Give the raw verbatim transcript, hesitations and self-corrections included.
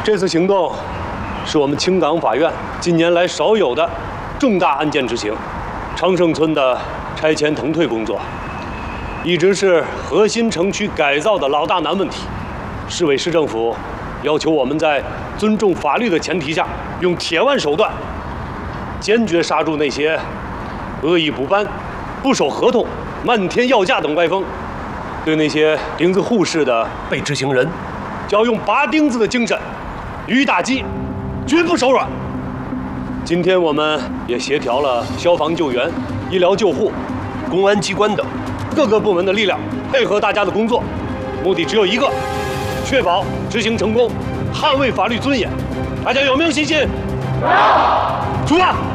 这次行动是我们青港法院近年来少有的重大案件执行。昌盛村的拆迁腾退工作，一直是核心城区改造的老大难问题。市委市政府要求我们在尊重法律的前提下，用铁腕手段，坚决刹住那些恶意补班、不守合同、漫天要价等歪风。对那些钉子户式的被执行人，就要用拔钉子的精神予以打击，绝不手软。今天我们也协调了消防救援、医疗救护、公安机关等各个部门的力量，配合大家的工作，目的只有一个：确保执行成功，捍卫法律尊严。大家有没有信心？有。出发！